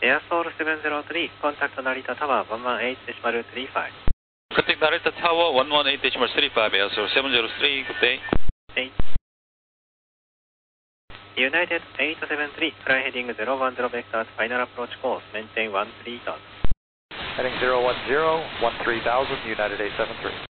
Air Soul 703, contact Narita Tower 118.35. Contact Narita Tower 118.35, Air Soul 703, good day. 8. United 873, fly heading 010 vectors, final approach course, maintain 13,000. Heading 010, 13,000, United 873.